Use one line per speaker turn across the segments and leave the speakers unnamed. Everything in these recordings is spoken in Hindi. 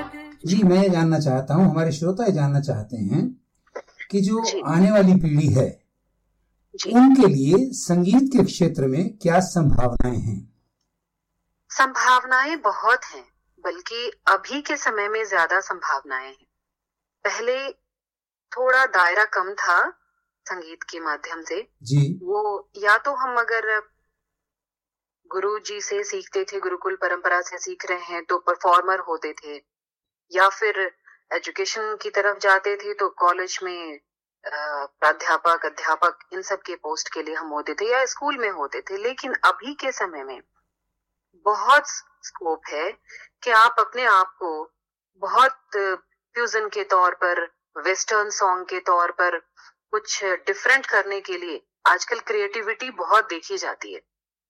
जी, मैं ये जानना चाहता हूँ, हमारे श्रोता ये जानना चाहते हैं कि जो
जी
आने वाली पीढ़ी है
जी
उनके लिए संगीत के क्षेत्र में क्या संभावनाएं हैं?
संभावनाएं बहुत हैं, बल्कि अभी के समय में ज्यादा संभावनाएं हैं। पहले थोड़ा दायरा कम था संगीत के माध्यम से।
जी,
वो या तो हम अगर गुरु जी से सीखते थे, गुरुकुल परंपरा से सीख रहे हैं तो परफॉर्मर होते थे, या फिर एजुकेशन की तरफ जाते थे तो कॉलेज में प्राध्यापक अध्यापक इन सब के पोस्ट के लिए हम होते थे, या स्कूल में होते थे। लेकिन अभी के समय में बहुत स्कोप है कि आप अपने आप को बहुत फ्यूजन के तौर पर, वेस्टर्न सॉन्ग के तौर पर कुछ डिफरेंट करने के लिए आजकल क्रिएटिविटी बहुत देखी जाती है।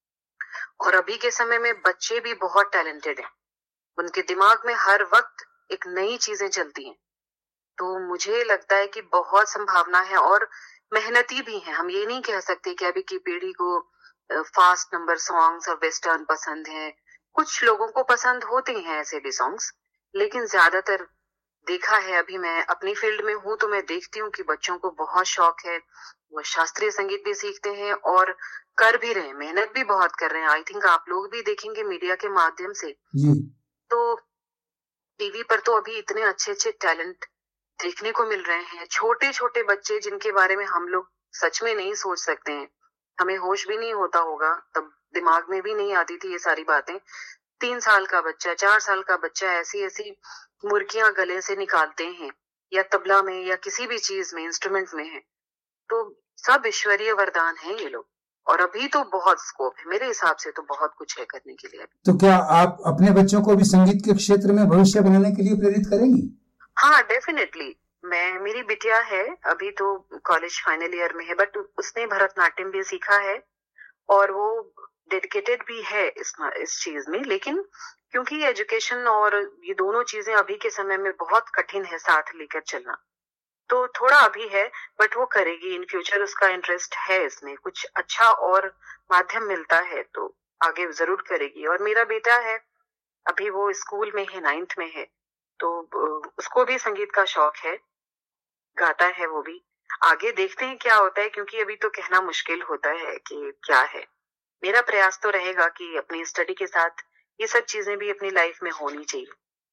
और अभी के समय में बच्चे भी बहुत टैलेंटेड हैं, उनके दिमाग में हर वक्त एक नई चीजें चलती हैं। तो मुझे लगता है कि बहुत संभावना है, और मेहनती भी हैं। हम ये नहीं कह सकते कि अभी की पीढ़ी को फास्ट नंबर सॉन्ग्स और वेस्टर्न पसंद है। कुछ लोगों को पसंद होते हैं ऐसे भी सॉन्ग्स, लेकिन ज्यादातर देखा है, अभी मैं अपनी फील्ड में हूँ तो मैं देखती हूँ कि बच्चों को बहुत शौक है। वो शास्त्रीय संगीत भी सीखते हैं और कर भी रहे हैं, मेहनत भी बहुत कर रहे हैं। आई थिंक आप लोग भी देखेंगे मीडिया के माध्यम से,
जी,
तो टीवी पर तो अभी इतने अच्छे अच्छे टैलेंट देखने को मिल रहे हैं। छोटे छोटे बच्चे जिनके बारे में हम लोग सच में नहीं सोच सकते हैं, हमें होश भी नहीं होता होगा, तब दिमाग में भी नहीं आती थी ये सारी बातें। 3 साल का बच्चा, 4 साल का बच्चा ऐसी ऐसी मुर्गियां गले से निकालते हैं, या तबला में या किसी भी चीज में, इंस्ट्रूमेंट में है। तो सब ईश्वरीय वरदान है ये लोग, और अभी तो बहुत स्कोप है, मेरे हिसाब से तो बहुत कुछ है करने के लिए अभी।
तो क्या आप अपने बच्चों को भी संगीत के क्षेत्र में भविष्य बनाने के लिए प्रेरित करेंगी?
हाँ, डेफिनेटली। मेरी बिटिया है, अभी तो कॉलेज फाइनल ईयर में है, बट उसने भरतनाट्यम भी सीखा है और वो डेडिकेटेड भी है इस चीज में। लेकिन क्योंकि एजुकेशन और ये दोनों चीजें अभी के समय में बहुत कठिन है साथ लेकर चलना, तो थोड़ा अभी है, बट वो करेगी इन फ्यूचर। उसका इंटरेस्ट है इसमें, कुछ अच्छा और माध्यम मिलता है तो आगे जरूर करेगी। और मेरा बेटा है, अभी वो स्कूल में है, 9th में है, तो उसको भी संगीत का शौक है, गाता है वो भी। आगे देखते हैं क्या होता है, क्योंकि अभी तो कहना मुश्किल होता है कि क्या है। मेरा प्रयास तो रहेगा कि अपनी स्टडी के साथ ये सब चीजें भी अपनी लाइफ में होनी चाहिए।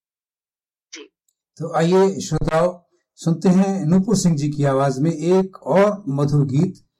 जी,
तो आइए श्रोताओ, सुनते हैं नूपुर सिंह जी की आवाज में एक और मधुर गीत